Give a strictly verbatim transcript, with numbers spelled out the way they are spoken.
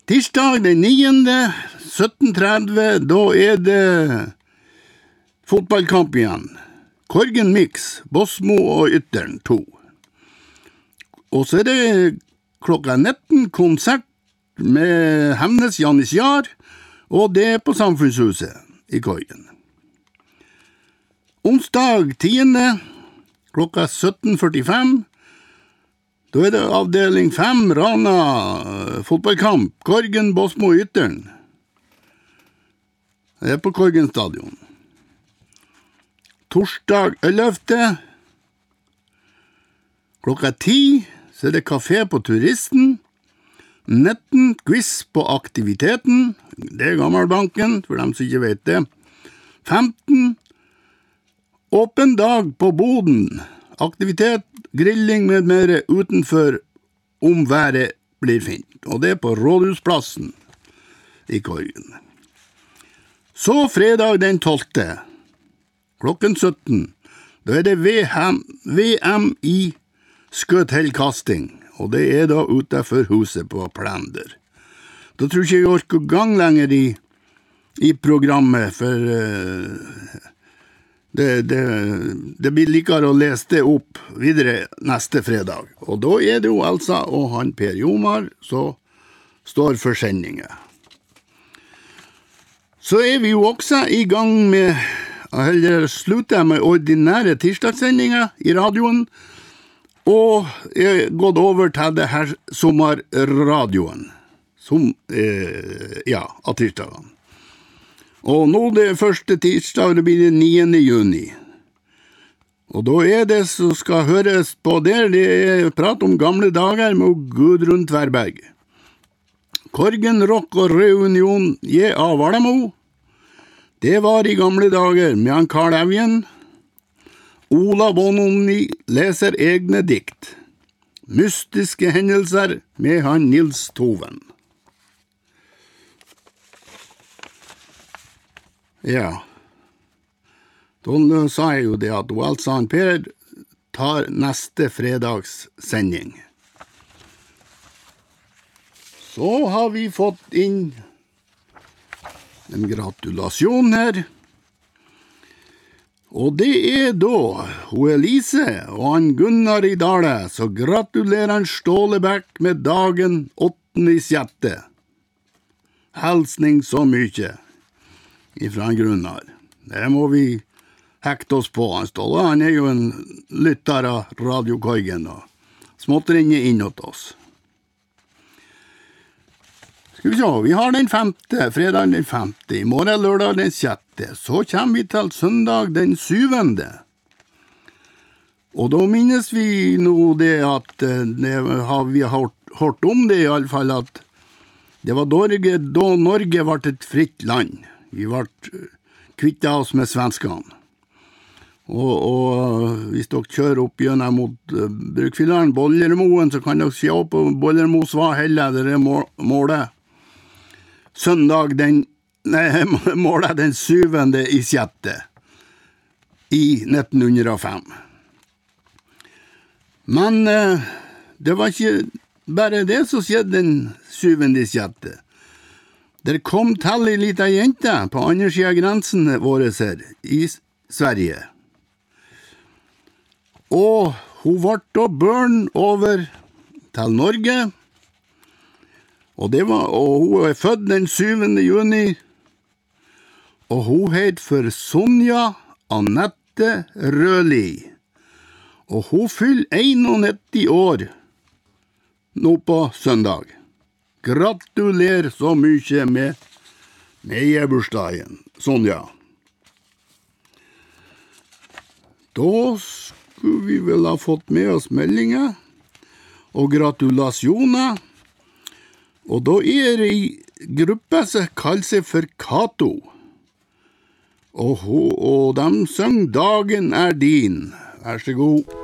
Tirsdag den niende, sytten tretti, da er det fotballkamp igjen. Korgen Mix, Bosmo og Ytteren to. Og så er det klokka nitten konsert med Hemnes Jannis Jar, og det er på Samfunnshuset i Korgen. Onsdag tiende, klokka sytten førtifem, da er det avdeling fem, Rana, fotballkamp, Korgen, Bosmo og Ytteren. Det er på Korgen stadion. Torsdag ellevte, klokka ti, så er det kafé på Turisten. nitten, quiz på aktiviteten, det er Gammelbanken, for dem som ikke vet det. femten, åpen dag på Boden, aktivitet, grilling med mer utenfor om været blir fint, og det er på Rådhusplassen i Korgen. Så fredag den tolvte, klokken sytten, da er det V M i skøtellkasting, og det er da utenfor huset på Plender. Da tror ikke jeg orker gang lenger i, i programmet, for uh, det, det, det blir likere å lese det opp videre neste fredag. Og da er det jo Elsa og han Per Jomar som står for sendingen. Så er vi jo også i gang med, eller slutter med ordinære tirsdagssendinger i radioen, og er gått over til det her sommerradioen, som, eh, ja, av tirsdagene. Og nå det første tirsdag, det blir det niende juni. Og da er det som skal høres på der, det er prat om gamle dager med Gudrun Tverberg. Korgen Rock og Reunion J A Valamo. Det var i gamle dager med han Karl Evjen. Ola Bononi leser egne dikt. Mystiske hendelser med han Nils Toven. Ja, da sa jeg jo det at Elsa og Per tar neste fredags sending. Så har vi fått inn en gratulasjon her. Og det er da hun Elise og han Gunnar i Dale, så gratulerer han Stålebæk med dagen åttende i sjette. Helsning så mye ifra han Gunnar. Det må vi hekte oss på, han Ståle. Han er jo en lytter av Radio Korgen og småtrinner inn åt oss. Skal vi se, vi har den femte, fredag den femte, i morgen lørdag den sjette, så kommer vi til søndag den syvende. Og da minnes vi nå det at, det har vi har hørt om det i alle fall, at det var Norge, da Norge ble et fritt land. Vi ble kvittet oss med svenskene. Og, og hvis dere kjører opp gjennom mot uh, Brukfilleren, Bollermoen, så kan dere se opp på Bollermos var heller, det er målet. Søndag den, nei, målet den syvende i sjette i nitten hundre og fem. Men uh, det var ikke bare det som skjedde den syvende i sjette. Der kom til en liten jente på andre siden av grensen våre her i Sverige. Og hun ble da børn over til Norge. Og, det var, og hun er født den syvende juni. Og hun het for Sonja Annette Røli. Og hun fyller nittien år nå på søndag. Gratulerer så mye med, med bursdagen, Sonja. Da skulle vi vel ha fått med oss meldinger og gratulasjoner. Og da er det en gruppe som kaller seg for Kato. Og, og de synger 'Dagen er din'. Vær så god.